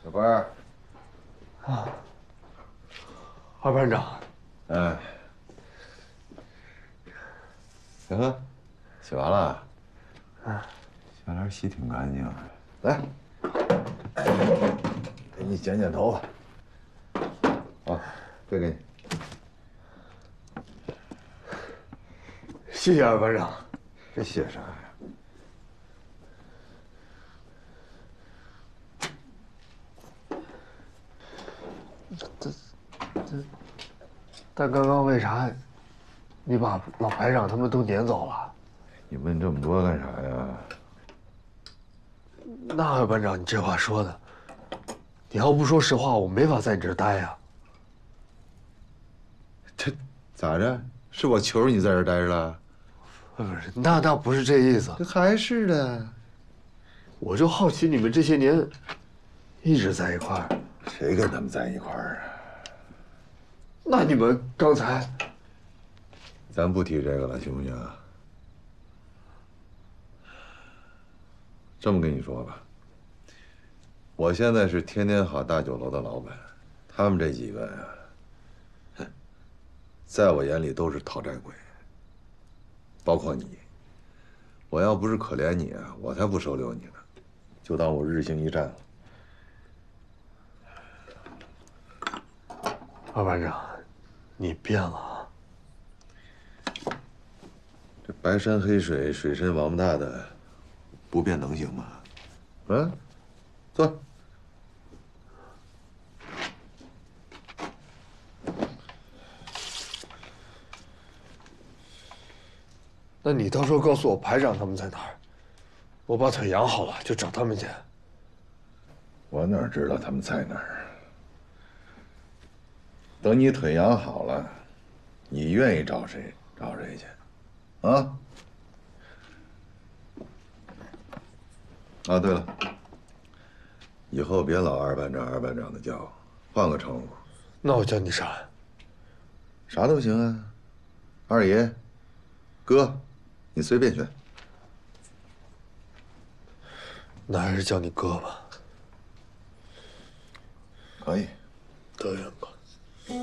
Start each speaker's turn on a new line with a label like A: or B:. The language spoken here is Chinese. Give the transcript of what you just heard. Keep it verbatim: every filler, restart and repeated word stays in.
A: 小官儿，
B: 啊，二班长，
A: 哎，小何，洗完了？
B: 啊，
A: 小莲洗挺干净。来，给你剪剪头发。啊，这给你。
B: 谢谢二班长。
A: 这写啥呀？
B: 但刚刚为啥你把老排长他们都撵走了？
A: 你问这么多干啥呀？
B: 那二班长，你这话说的，你要不说实话，我没法在你这儿待呀。
A: 这咋着？是我求着你在这儿待着了？
B: 不是，那那不是这意思。
A: 这还是的。
B: 我就好奇你们这些年一直在一块儿，
A: 谁跟他们在一块儿啊？
B: 那你们刚才……
A: 咱不提这个了，行不行？这么跟你说吧，我现在是天天好大酒楼的老板，他们这几个呀，在我眼里都是讨债鬼，包括你。我要不是可怜你啊，我才不收留你呢，就当我日行一善了。
B: 二班长，你变了啊！
A: 这白山黑水，水深王八大的，不变能行吗？啊，坐。
B: 那你到时候告诉我排长他们在哪儿，我把腿养好了就找他们去。
A: 我哪知道他们在哪儿？等你腿养好了，你愿意找谁找谁去，啊？啊，对了，以后别老二班长二班长的叫，换个称呼。
B: 那我叫你啥？
A: 啥都行啊，二爷、哥，你随便选。
B: 那还是叫你哥吧。
A: 可以。
B: 德元哥。